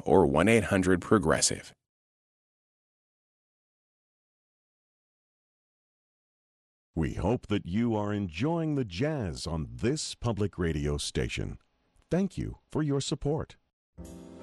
or 1-800-PROGRESSIVE. We hope that you are enjoying the jazz on this public radio station. Thank you for your support.